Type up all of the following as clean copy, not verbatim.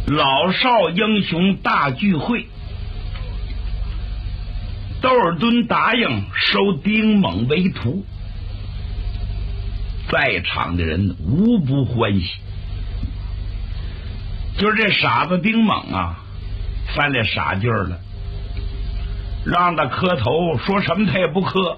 老少英雄大聚会，窦尔敦答应收丁猛为徒，在场的人无不欢喜。就是这傻子丁猛啊，犯了傻劲儿了，让他磕头，说什么他也不磕。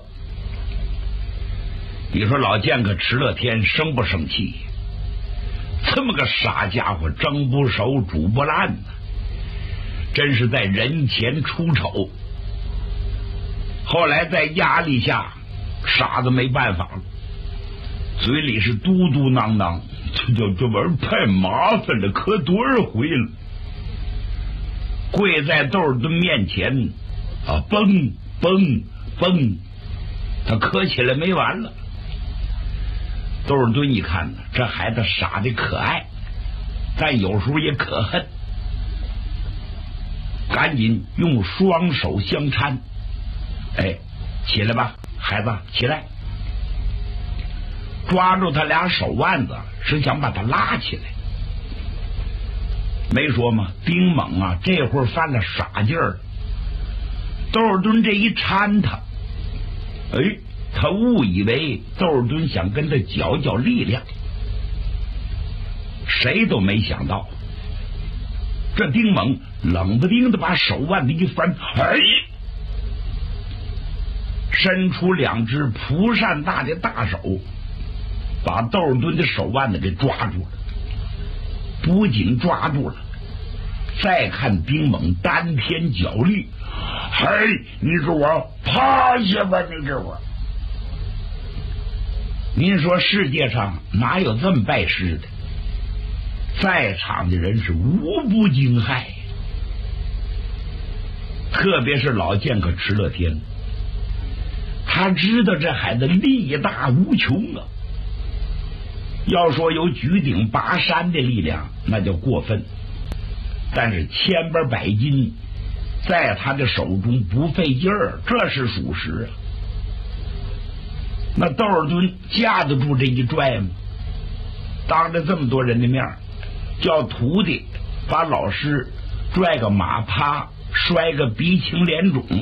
你说老剑客迟乐天生不生气？这么个傻家伙，蒸不熟煮不烂呢，真是在人前出丑。后来在压力下，傻子没办法了，嘴里是嘟嘟囔囔，这玩意儿太麻烦了，磕多少回了。跪在窦尔敦面前啊，蹦蹦蹦，他磕起来没完了。窦尔敦一看呢，这孩子傻的可爱，但有时候也可恨，赶紧用双手相搀，哎，起来吧，孩子，起来！抓住他俩手腕子，是想把他拉起来。没说吗？丁猛啊，这会儿犯了傻劲儿。窦尔敦这一搀他，哎。他误以为窦尔敦想跟他较较力量，谁都没想到，这丁猛冷不丁的把手腕子一翻，哎，伸出两只蒲扇大的大手，把窦尔敦的手腕子给抓住了。不仅抓住了，再看丁猛丹田脚力，哎，你给我趴下吧，你给我。您说世界上哪有这么拜师的？在场的人是无不惊骇，特别是老剑客迟乐天，他知道这孩子力大无穷啊。要说有举鼎拔山的力量，那叫过分，但是千八百斤在他的手中不费劲儿，这是属实啊。那窦尔敦架得住这一拽吗？当着这么多人的面，叫徒弟把老师拽个马趴，摔个鼻青脸肿，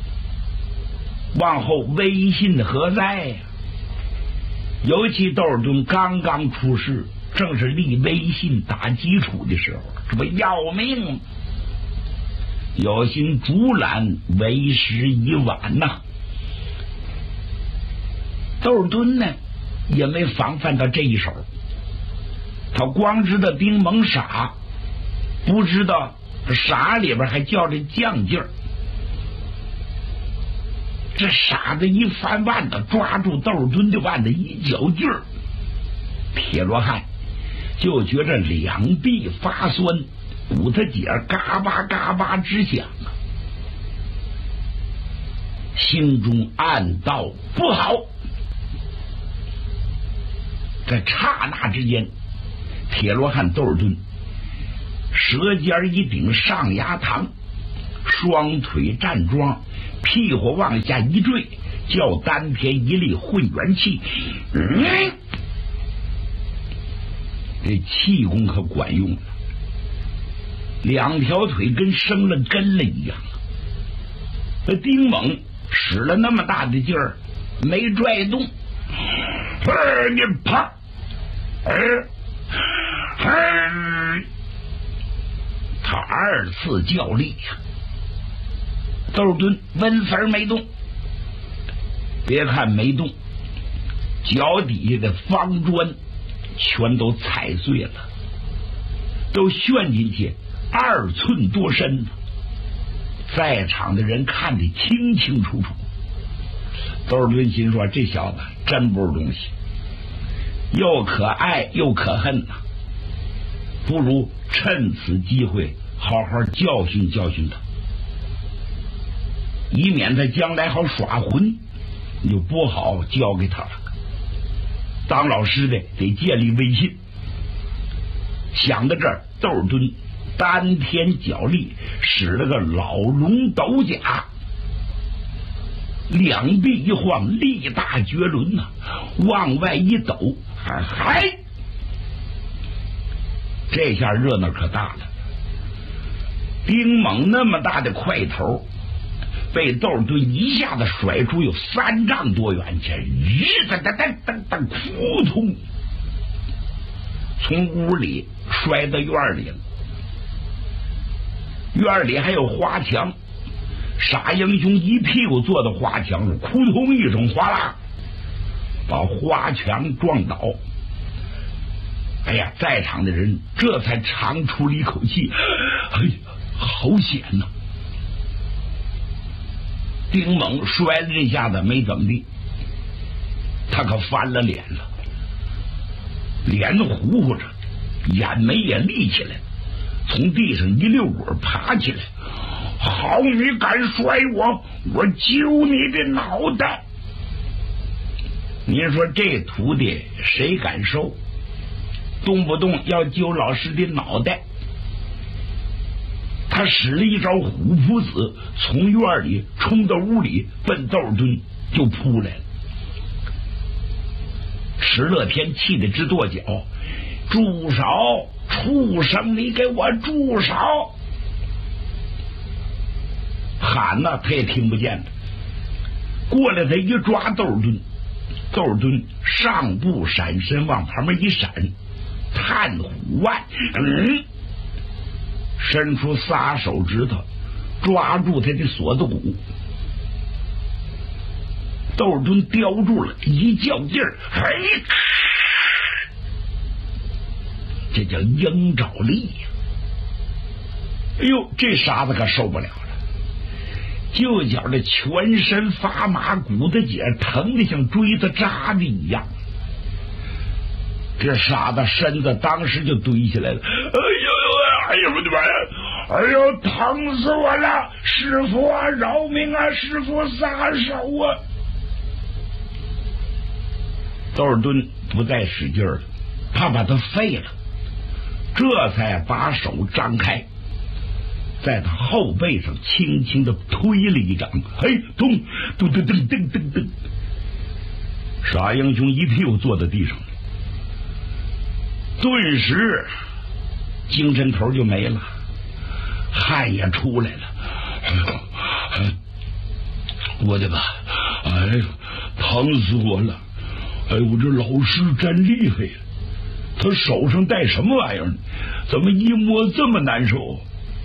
往后威信的何在呀？尤其窦尔敦刚刚出世，正是立威信打基础的时候，这不要命吗？有心竹篮为时已晚呐。窦尔敦呢也没防范到这一手，他光知道丁猛傻，不知道傻里边还叫着犟劲儿。这傻子一翻腕子，抓住窦尔敦的腕子一绞劲儿，铁罗汉就觉着两臂发酸，骨头节嘎巴嘎巴直响啊，心中暗道不好。在刹那之间，铁罗汉窦尔敦舌尖一顶上牙膛，双腿站桩，屁股往下一坠，叫丹田一力混元气，这气功可管用了，两条腿跟生了根了一样。这丁猛使了那么大的劲儿，没拽动，你啪！他二次较力呀，窦尔敦温丝儿没动。别看没动，脚底下的方砖全都踩碎了，都旋进去2寸多深，在场的人看得清清楚楚。窦尔敦心说，这小子真不是东西，又可爱又可恨呐，不如趁此机会好好教训教训他，以免他将来好耍混，你就不好教给他了。当老师的得建立威信。想到这儿，窦尔敦丹田脚力，使了个老龙斗甲，两臂一晃，力大绝伦呐，往外一抖，嗨，这下热闹可大了。 丁猛那么大的块头，被窦尔敦一下子甩出有3丈多远去，噔噔噔噔噔，扑通，从屋里摔到院里了。院里还有花墙，傻英雄一屁股坐到花墙上，扑通一声，哗啦，把花墙撞倒。哎呀，在场的人这才长出了一口气，哎呀，好险呐！丁猛摔了这下子没怎么地，他可翻了脸了，脸糊糊着，眼眉也立起来，从地上一溜滚爬起来。好，你敢摔我，我揪你的脑袋！您说这徒弟谁敢收？动不动要揪老师的脑袋。他使了一招虎扑子，从院里冲到屋里，奔窦尔敦就扑来了。石乐天气得直跺脚，住手！畜生，你给我住手！喊呢，他也听不见了。过来，他一抓窦尔敦，窦尔敦上步闪身往旁边一闪，探虎腕，伸出仨手指头抓住他的锁子骨。窦尔敦叼住了，一较劲儿，嘿，这叫鹰爪力呀！哎呦，这傻子可受不了了，就觉着全身发麻，骨头节疼的像锥子扎的一样。这傻子身子当时就堆起来了，哎呦我的妈呀！哎呦，疼死我了！师傅啊，饶命啊！师傅撒手啊！窦尔敦不再使劲了，怕把他废了，这才把手张开，在他后背上轻轻的推了一掌，嘿，咚咚咚咚咚咚咚，傻英雄一屁股坐在地上，顿时精神头就没了，汗也出来了。我的妈！哎，疼死我了！哎，我这老师真厉害呀！他手上戴什么玩意儿？怎么一摸这么难受？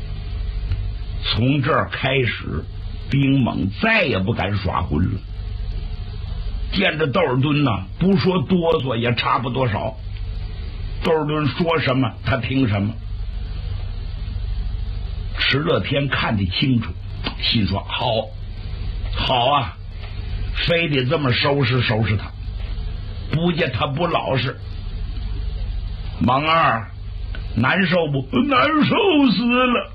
从这儿开始，丁猛再也不敢耍混了。见着窦尔敦呢，不说哆嗦也差不多少。窦尔敦说什么，他听什么。石乐天看得清楚，心说：好啊，非得这么收拾收拾他，不见他不老实。猛儿，难受不？难受死了！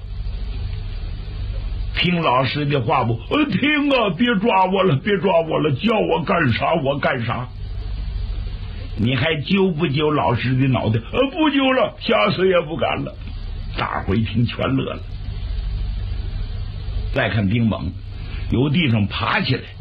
听老师的话不？听啊！别抓我了，别抓我了！叫我干啥我干啥。你还揪不揪老师的脑袋？不揪了，下次也不敢了。大伙一听全乐了。再看丁猛由地上爬起来，